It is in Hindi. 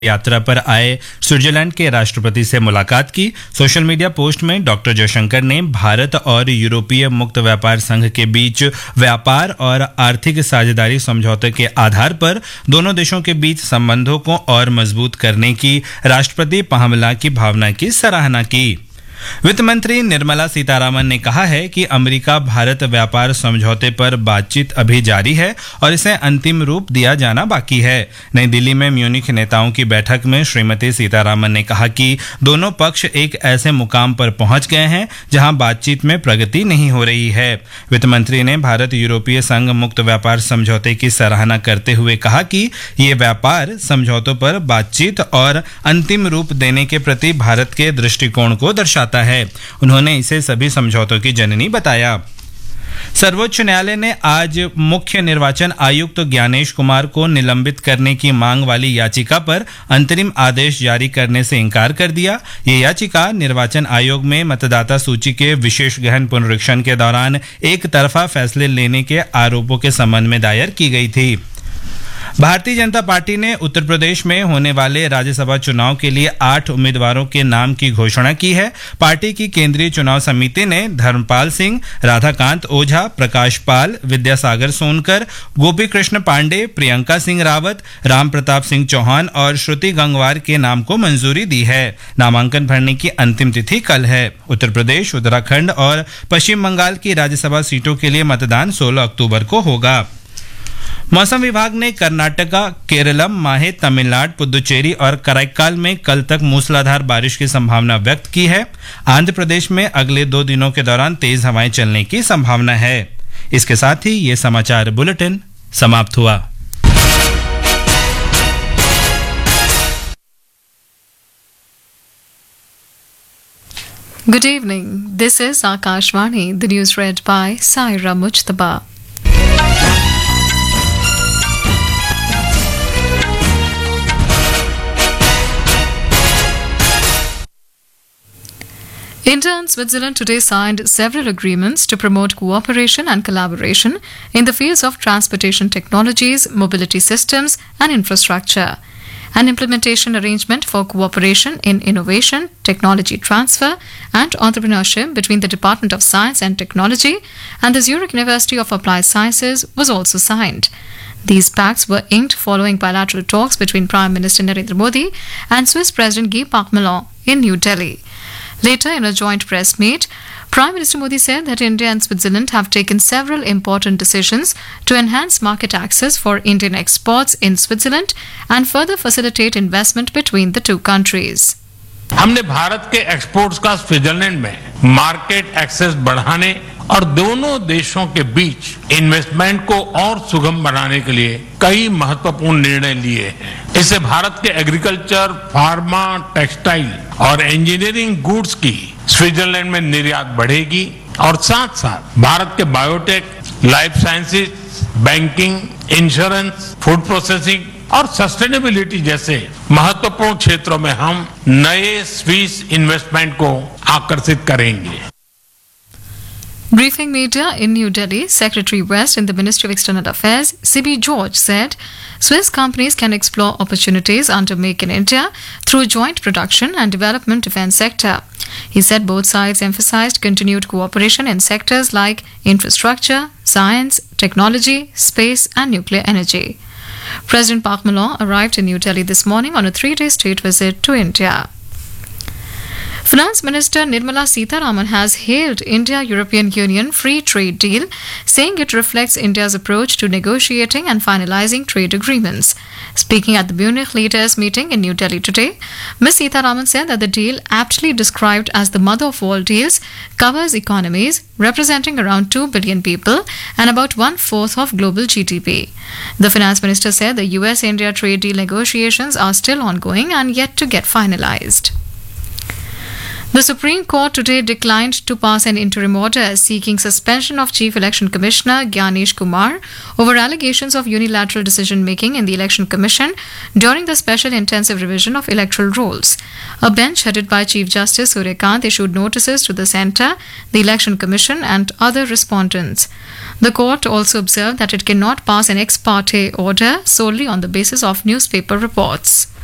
यात्रा पर आए स्विट्जरलैंड के राष्ट्रपति से मुलाकात की। सोशल मीडिया पोस्ट में डॉक्टर जयशंकर ने भारत और यूरोपीय मुक्त व्यापार संघ के बीच व्यापार और आर्थिक साझेदारी समझौते के आधार पर दोनों देशों के बीच संबंधों को और मजबूत करने की राष्ट्रपति पामला की भावना की सराहना की। वित्त मंत्री निर्मला सीतारामन ने कहा है कि अमेरिका भारत व्यापार समझौते पर बातचीत अभी जारी है और इसे अंतिम रूप दिया जाना बाकी है। नई दिल्ली में म्यूनिख नेताओं की बैठक में श्रीमती सीतारामन ने कहा कि दोनों पक्ष एक ऐसे मुकाम पर पहुंच गए हैं जहां बातचीत में प्रगति नहीं हो रही है। वित्त मंत्री ने भारत यूरोपीय संघ मुक्त व्यापार समझौते की सराहना करते हुए कहा कि ये व्यापार समझौतों पर बातचीत और अंतिम रूप देने के प्रति भारत के दृष्टिकोण को दर्शाता है। उन्होंने इसे सभी समझौतों की जननी बताया। सर्वोच्च न्यायालय ने आज मुख्य निर्वाचन आयुक्त ज्ञानेश कुमार को निलंबित करने की मांग वाली याचिका पर अंतरिम आदेश जारी करने से इनकार कर दिया। ये याचिका निर्वाचन आयोग में मतदाता सूची के विशेष गहन पुनरीक्षण के दौरान एक तरफा फैसले लेने के आरोपों के संबंध में दायर की गई थी। भारतीय जनता पार्टी ने उत्तर प्रदेश में होने वाले राज्यसभा चुनाव के लिए 8 उम्मीदवारों के नाम की घोषणा की है। पार्टी की केंद्रीय चुनाव समिति ने धर्मपाल सिंह, राधाकांत ओझा, प्रकाश पाल, विद्यासागर सोनकर, गोपी कृष्ण पांडे, प्रियंका सिंह रावत, राम प्रताप सिंह चौहान और श्रुति गंगवार के नाम को मंजूरी दी है। नामांकन भरने की अंतिम तिथि कल है। उत्तर प्रदेश, उत्तराखंड और पश्चिम बंगाल की राज्यसभा सीटों के लिए मतदान 16 अक्टूबर को होगा। मौसम विभाग ने कर्नाटका, केरलम, माहे, तमिलनाडु, पुदुचेरी और कराईकाल में कल तक मूसलाधार बारिश की संभावना व्यक्त की है। आंध्र प्रदेश में अगले 2 दिनों के दौरान तेज हवाएं चलने की संभावना है। इसके साथ ही ये समाचार बुलेटिन समाप्त हुआ। Good evening. This is Akashvani. The news read by Saira Mujtaba. India and Switzerland today signed several agreements to promote cooperation and collaboration in the fields of transportation technologies, mobility systems, and infrastructure. An implementation arrangement for cooperation in innovation, technology transfer, and entrepreneurship between the Department of Science and Technology and the Zurich University of Applied Sciences was also signed. These pacts were inked following bilateral talks between Prime Minister Narendra Modi and Swiss President Guy Parmelin in New Delhi. Later, in a joint press meet, Prime Minister Modi said that India and Switzerland have taken several important decisions to enhance market access for Indian exports in Switzerland and further facilitate investment between the two countries. हमने भारत के एक्सपोर्ट्स का स्विट्जरलैंड में मार्केट एक्सेस बढ़ाने और दोनों देशों के बीच इन्वेस्टमेंट को और सुगम बनाने के लिए कई महत्वपूर्ण निर्णय लिए हैं। इससे भारत के एग्रीकल्चर, फार्मा, टेक्सटाइल और इंजीनियरिंग गुड्स की स्विट्जरलैंड में निर्यात बढ़ेगी और साथ साथ भारत के biotech, life sciences, banking, insurance, food processing और सस्टेनेबिलिटी जैसे महत्वपूर्ण क्षेत्रों में हम नए स्विस इन्वेस्टमेंट को आकर्षित करेंगे। Briefing media in New Delhi, Secretary West in the Ministry of External Affairs, C.B. George, said Swiss companies can explore opportunities under Make in India through joint production and development defense sector. He said both sides emphasized continued cooperation in sectors like infrastructure, science, technology, space, and nuclear energy. President Park Malone arrived in New Delhi this morning on a 3-day state visit to India. Finance Minister Nirmala Sitharaman has hailed India-European Union free trade deal, saying it reflects India's approach to negotiating and finalizing trade agreements. Speaking at the Munich leaders meeting in New Delhi today, Ms. Sitharaman said that the deal, aptly described as the mother of all deals, covers economies representing around 2 billion people and about 1/4 of global GDP. The finance minister said the US-India trade deal negotiations are still ongoing and yet to get finalized. The Supreme Court today declined to pass an interim order seeking suspension of Chief Election Commissioner Gyanesh Kumar over allegations of unilateral decision-making in the Election Commission during the special intensive revision of electoral rolls. A bench headed by Chief Justice Suryakant issued notices to the Centre, the Election Commission and other respondents. The court also observed that it cannot pass an ex parte order solely on the basis of newspaper reports.